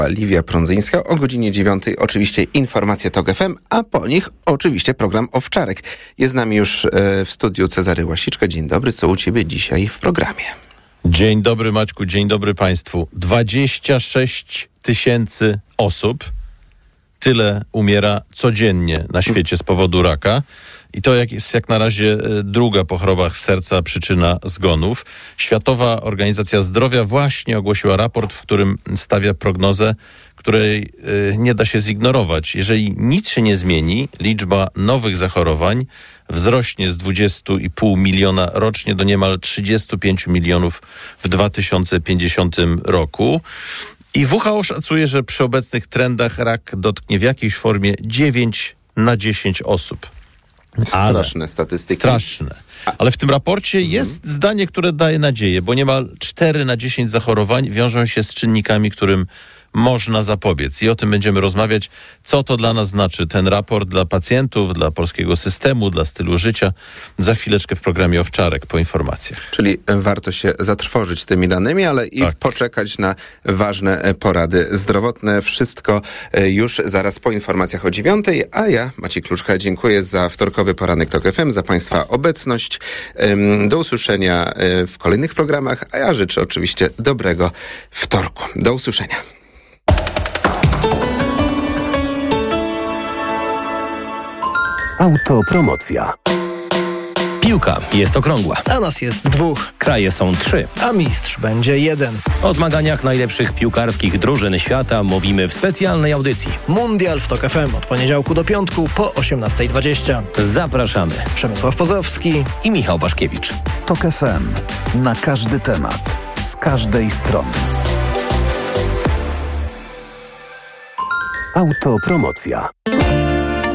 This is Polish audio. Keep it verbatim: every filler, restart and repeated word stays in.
Liwia Prądzyńska. O godzinie dziewiątej oczywiście informacje TOK F M, a po nich oczywiście program Owczarek. Jest z nami już e, w studiu Cezary Łasiczka. Dzień dobry, co u ciebie dzisiaj w programie? Dzień dobry, Maćku, dzień dobry Państwu. dwadzieścia sześć tysięcy osób, tyle umiera codziennie na świecie z powodu raka. I to jak jest jak na razie druga po chorobach serca przyczyna zgonów. Światowa Organizacja Zdrowia właśnie ogłosiła raport, w którym stawia prognozę, której y, nie da się zignorować. Jeżeli nic się nie zmieni, liczba nowych zachorowań wzrośnie z dwudziestu i pół miliona rocznie do niemal trzydziestu pięciu milionów w dwa tysiące pięćdziesiątym roku. I W H O szacuje, że przy obecnych trendach rak dotknie w jakiejś formie dziewięć na dziesięć osób. Straszne statystyki. Straszne. Ale w tym raporcie mhm. jest zdanie, które daje nadzieję, bo niemal cztery na dziesięć zachorowań wiążą się z czynnikami, którym można zapobiec. I o tym będziemy rozmawiać, co to dla nas znaczy ten raport dla pacjentów, dla polskiego systemu, dla stylu życia. Za chwileczkę w programie Owczarek po informacjach. Czyli warto się zatrwożyć tymi danymi, ale i tak. poczekać na ważne porady zdrowotne. Wszystko już zaraz po informacjach o dziewiątej, a ja, Maciej Kluczka, dziękuję za wtorkowy poranek TOK F M, za Państwa obecność. Do usłyszenia w kolejnych programach, a ja życzę oczywiście dobrego wtorku. Do usłyszenia. Autopromocja. Piłka jest okrągła. A nas jest dwóch. Kraje są trzy. A mistrz będzie jeden. O zmaganiach najlepszych piłkarskich drużyn świata mówimy w specjalnej audycji. Mundial w TOK F M od poniedziałku do piątku po osiemnasta dwadzieścia. Zapraszamy. Przemysław Pozowski i Michał Waszkiewicz. TOK F M. Na każdy temat. Z każdej strony. Autopromocja.